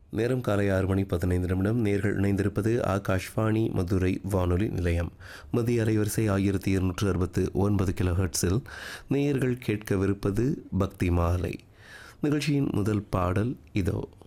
நேரம் காலை 6:15 நேர்கள் இணைந்திருப்பது ஆகாஷ்வாணி மதுரை வானொலி நிலையம். மத்திய அலைவரிசை 1269 கிலோ ஹெர்ட்ஸில் நேயர்கள் கேட்கவிருப்பது பக்தி மாலை. நிகழ்ச்சியின் முதல் பாடல் இதோ.